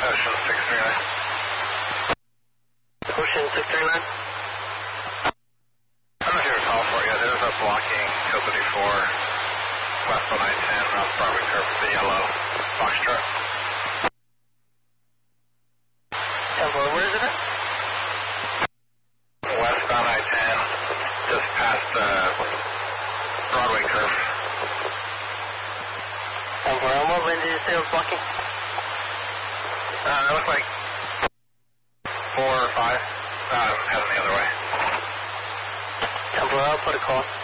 Ocean 639. Ocean 639? I'm not here to call for you. There's a blocking Copity 4 westbound I-10 off Broadway Curve with the yellow box truck. Where is it at? Westbound I-10, just past Broadway Curve. What when did you say it was blocking? It looks like 4 or 5. Heading the other way. Temporal, put a call.